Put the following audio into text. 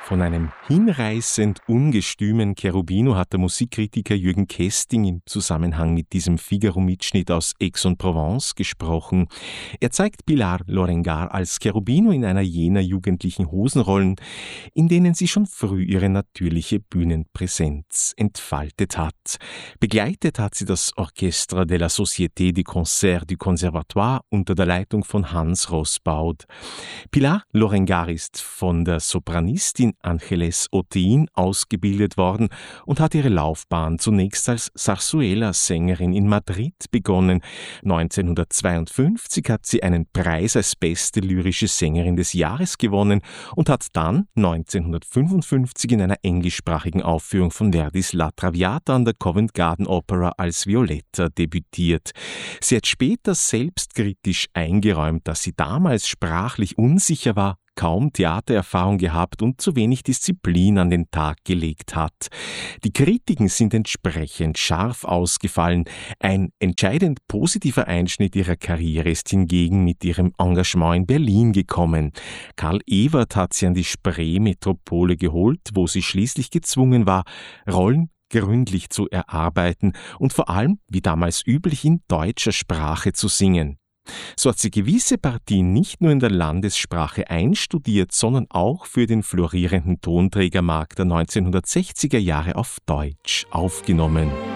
Von einem hinreißend ungestümen Cherubino hat der Musikkritiker Jürgen Kesting im Zusammenhang mit diesem Figaro-Mitschnitt aus Aix-en-Provence gesprochen. Er zeigt Pilar Lorengar als Cherubino in einer jener jugendlichen Hosenrollen, in denen sie schon früh ihre natürliche Bühnenpräsenz entfaltet hat. Begleitet hat sie das Orchestre de la Société du Concert du Conservatoire unter der Leitung von Hans Rossbaud. Pilar Lorengar ist von der Sopranistin Ángeles Otein ausgebildet worden und hat ihre Laufbahn zunächst als Zarzuela-Sängerin in Madrid begonnen. 1952 hat sie einen Preis als beste lyrische Sängerin des Jahres gewonnen und hat dann 1955 in einer englischsprachigen Aufführung von Verdis La Traviata an der Covent Garden Opera als Violetta debütiert. Sie hat später selbstkritisch eingeräumt, dass sie damals sprachlich unsicher war, kaum Theatererfahrung gehabt und zu wenig Disziplin an den Tag gelegt hat. Die Kritiken sind entsprechend scharf ausgefallen. Ein entscheidend positiver Einschnitt ihrer Karriere ist hingegen mit ihrem Engagement in Berlin gekommen. Karl Ewert hat sie an die Spree-Metropole geholt, wo sie schließlich gezwungen war, Rollen gründlich zu erarbeiten und vor allem, wie damals üblich, in deutscher Sprache zu singen. So hat sie gewisse Partien nicht nur in der Landessprache einstudiert, sondern auch für den florierenden Tonträgermarkt der 1960er Jahre auf Deutsch aufgenommen.